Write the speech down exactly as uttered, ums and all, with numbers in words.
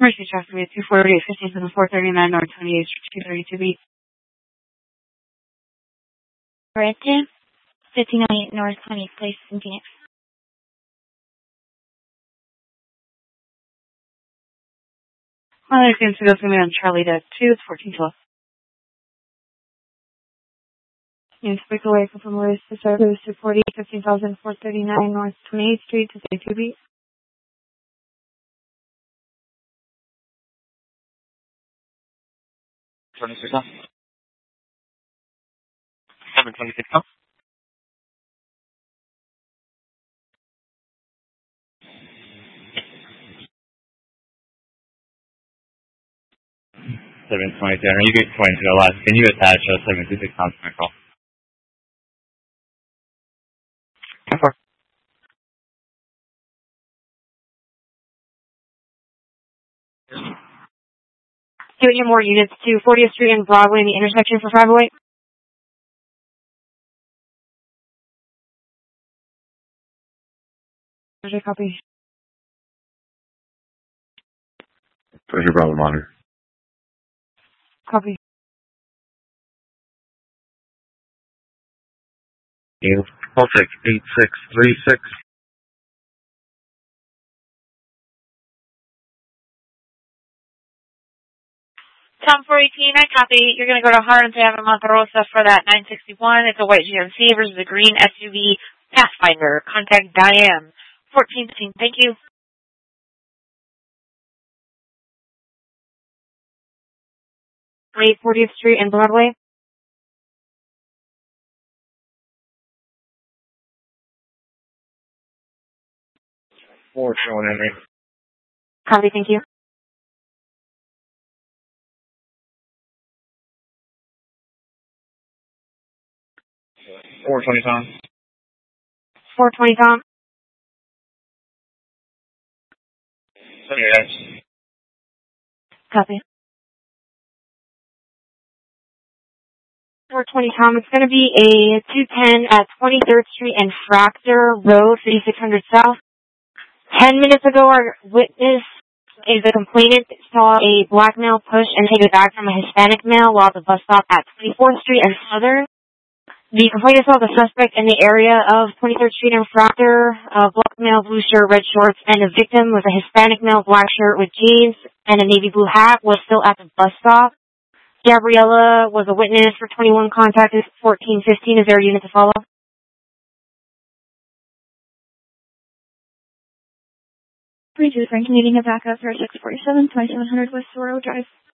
Mercy traffic at two forty-eight, fifty-seven, four thirty-nine, North twenty-eighth Street, two thirty-two B. Corrective. fifteen oh eight North twentieth Place in Phoenix. Well, there's going to go through me on Charlie Deck two, it's fourteen twelve. You speak away from Lewis to service two forty, fifteen thousand, four thirty-nine, North twenty-eighth Street, two thirty-two B. twenty-six off. seven twenty-six off. seven twenty-seven. You get twenty to the last. Can you attach a seven two six on my call? four. Two more units to fortieth Street and Broadway in the intersection for five oh eight. There's a copy. Where's your brother monitor? Copy. You. Baltic eight six three six. Tom four eighteen, I copy. You're going to go to Harlem Avenue, Monte Rosa for that nine sixty-one. It's a white G M C versus a green S U V Pathfinder. Contact Diane. fourteen fifteen. Thank you. eight fortieth Street and Broadway. Four showing Henry. Copy, thank you. Four twenty Tom. four twenty Tom. Seven guys. Copy. four twenty Tom, it's going to be a two ten at twenty-third Street and Fractor Road, fifty-six hundred South. Ten minutes ago, our witness is a complainant saw a black male push and take a bag from a Hispanic male while at the bus stop at twenty-fourth Street and Southern. The complainant saw the suspect in the area of twenty-third Street and Fractor, a black male, blue shirt, red shorts, and the victim was a Hispanic male, black shirt with jeans and a navy blue hat, was still at the bus stop. Gabriella was a witness for twenty-one contact is fourteen fifteen. Is there a unit to follow? three two Frank needing a backup for six forty-seven, twenty-seven hundred West Sorrow Drive.